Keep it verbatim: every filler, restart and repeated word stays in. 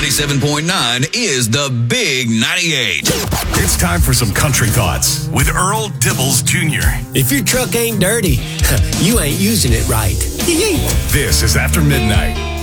ninety-seven point nine is the Big ninety-eight. It's time for some country thoughts with Earl Dibbles Junior If your truck ain't dirty, you ain't using it right. This is After Midnight.